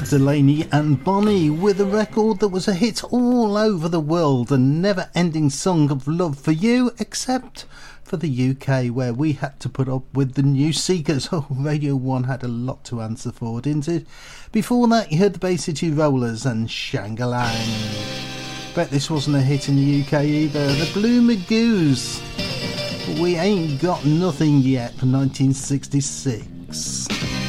Delaney and Bonnie with a record that was a hit all over the world, a never-ending song of love for you, except for the UK, where we had to put up with the New Seekers. Oh, Radio 1 had a lot to answer for, didn't it? Before that, you heard the Bay City Rollers and Shangalang. Bet this wasn't a hit in the UK either. The Blue Magoos, We Ain't Got Nothing Yet, from 1966.